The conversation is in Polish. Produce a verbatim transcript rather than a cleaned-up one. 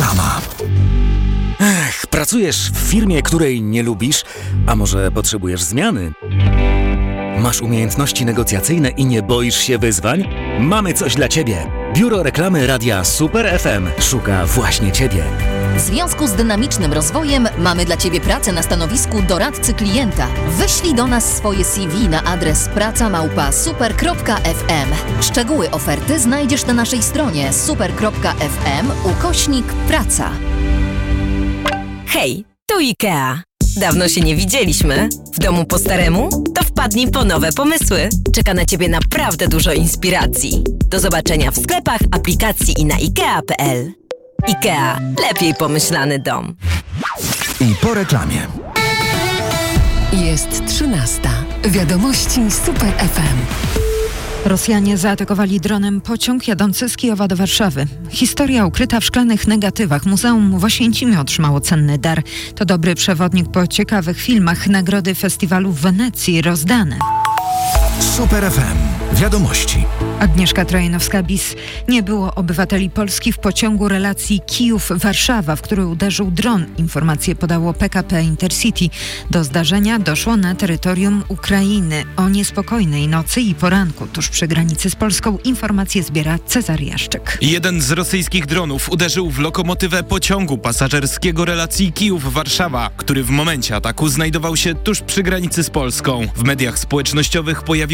Reklama. Ech, pracujesz w firmie, której nie lubisz, a może potrzebujesz zmiany? Masz umiejętności negocjacyjne i nie boisz się wyzwań? Mamy coś dla Ciebie. Biuro Reklamy Radia Super F M szuka właśnie Ciebie. W związku z dynamicznym rozwojem mamy dla Ciebie pracę na stanowisku doradcy klienta. Wyślij do nas swoje C V na adres praca małpa super kropka f m. Szczegóły oferty znajdziesz na naszej stronie super kropka f m ukośnik praca. Hej, tu IKEA. Dawno się nie widzieliśmy. W domu po staremu? To wpadnij po nowe pomysły. Czeka na Ciebie naprawdę dużo inspiracji. Do zobaczenia w sklepach, aplikacji i na ikea kropka p l. IKEA. Lepiej pomyślany dom. I po reklamie. Jest trzynasta. Wiadomości Super F M. Rosjanie zaatakowali dronem pociąg jadący z Kijowa do Warszawy. Historia ukryta w szklanych negatywach. Muzeum w Oświęcimiu otrzymało cenny dar. To dobry przewodnik po ciekawych filmach. Nagrody festiwalu w Wenecji rozdane. Super F M. Wiadomości. Agnieszka Trojanowska-Bis. Nie było obywateli Polski w pociągu relacji Kijów-Warszawa, w który uderzył dron. Informacje podało P K P Intercity. Do zdarzenia doszło na terytorium Ukrainy. O niespokojnej nocy i poranku tuż przy granicy z Polską informacje zbiera Cezary Jaszczyk. Jeden z rosyjskich dronów uderzył w lokomotywę pociągu pasażerskiego relacji Kijów-Warszawa, który w momencie ataku znajdował się tuż przy granicy z Polską. W mediach społecznościowych pojawił